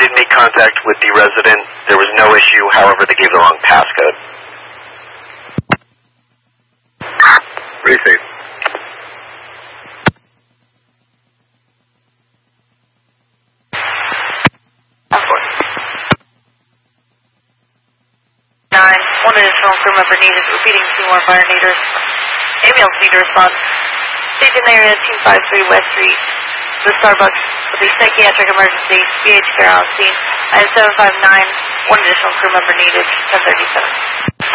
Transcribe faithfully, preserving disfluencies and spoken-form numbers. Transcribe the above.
did make contact with the resident. There was no issue. However, they gave the wrong passcode. Receive. Nine. One additional crew member needed. Repeating, two more fire needers. Ambulance need to respond. Station area two five three West Street. The Starbucks with a psychiatric emergency. B H care on scene. Item seven five nine. One additional crew member needed. ten thirty-seven.